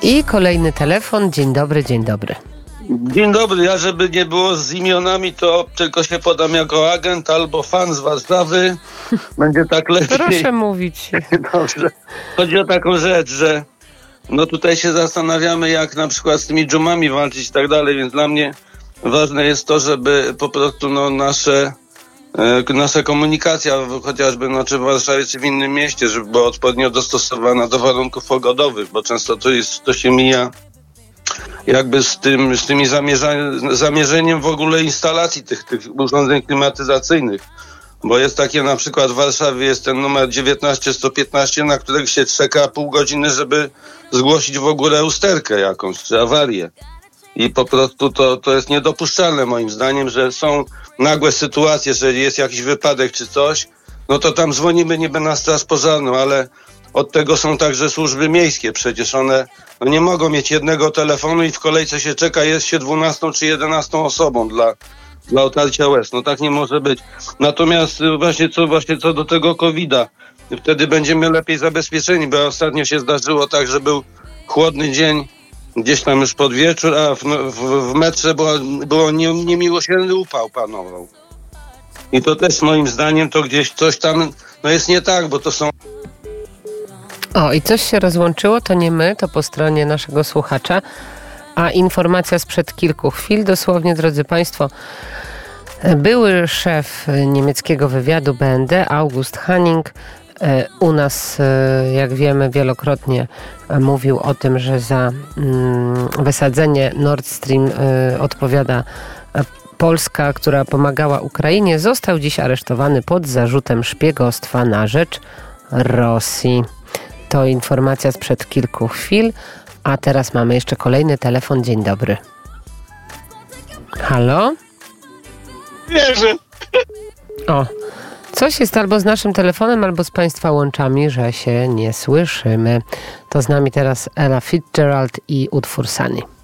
I kolejny telefon. Dzień dobry, dzień dobry. Dzień dobry, ja żeby nie było z imionami, to tylko się podam jako agent albo fan z Warszawy. Będzie tak lepiej. Proszę mówić. Dobrze. Chodzi o taką rzecz, że no tutaj się zastanawiamy, jak na przykład z tymi dżumami walczyć i tak dalej, więc dla mnie ważne jest to, żeby po prostu nasza komunikacja, chociażby czy w Warszawie, czy w innym mieście, żeby była odpowiednio dostosowana do warunków pogodowych, bo często to się mija jakby z tymi zamierzeniem w ogóle instalacji tych urządzeń klimatyzacyjnych. Bo jest takie, na przykład w Warszawie jest ten numer 19115, na którego się czeka pół godziny, żeby zgłosić w ogóle usterkę jakąś, czy awarię. I po prostu to jest niedopuszczalne moim zdaniem, że są nagłe sytuacje, że jest jakiś wypadek czy coś, no to tam dzwonimy niby na straż pożarną, ale od tego są także służby miejskie. Przecież one nie mogą mieć jednego telefonu i w kolejce się czeka, jest się 12 czy 11 osobą dla otarcia łez. No tak nie może być. Natomiast właśnie co do tego COVID-a, wtedy będziemy lepiej zabezpieczeni, bo ostatnio się zdarzyło tak, że był chłodny dzień, gdzieś tam już pod wieczór, a w metrze było niemiłosierny upał panował. I to też moim zdaniem to gdzieś coś tam jest nie tak, bo to są... O, i coś się rozłączyło, to nie my, to po stronie naszego słuchacza, a informacja sprzed kilku chwil, dosłownie, drodzy Państwo, były szef niemieckiego wywiadu BND, August Hanning, u nas, jak wiemy, wielokrotnie mówił o tym, że za wysadzenie Nord Stream odpowiada Polska, która pomagała Ukrainie. Został dziś aresztowany pod zarzutem szpiegostwa na rzecz Rosji. To informacja sprzed kilku chwil, a teraz mamy jeszcze kolejny telefon. Dzień dobry. Halo? Wierzę. O, coś jest albo z naszym telefonem, albo z Państwa łączami, że się nie słyszymy. To z nami teraz Ella Fitzgerald i utwór Sunny.